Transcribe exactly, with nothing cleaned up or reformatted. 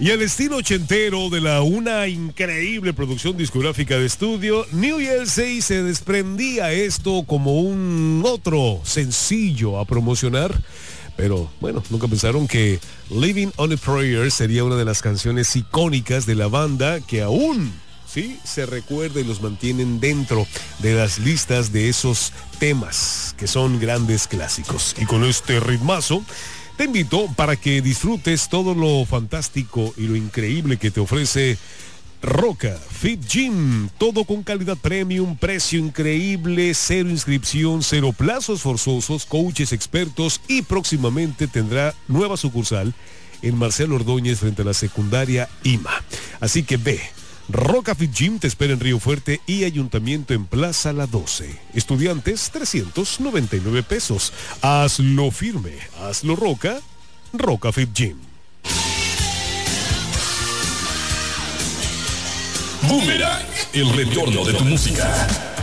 Y al estilo ochentero de la una increíble producción discográfica de estudio, New Jersey se desprendía esto como un otro sencillo a promocionar. Pero bueno, nunca pensaron que Living on a Prayer sería una de las canciones icónicas de la banda que aún, sí, se recuerda y los mantienen dentro de las listas de esos temas que son grandes clásicos. Y con este ritmazo, te invito para que disfrutes todo lo fantástico y lo increíble que te ofrece Roca Fit Gym, todo con calidad premium, precio increíble, cero inscripción, cero plazos forzosos, coaches expertos y próximamente tendrá nueva sucursal en Marcelo Ordóñez frente a la secundaria I M A. Así que ve, Roca Fit Gym te espera en Río Fuerte y Ayuntamiento en Plaza La doce. Estudiantes, trescientos noventa y nueve pesos. Hazlo firme, hazlo Roca, Roca Fit Gym. Boomerang, el retorno de tu música.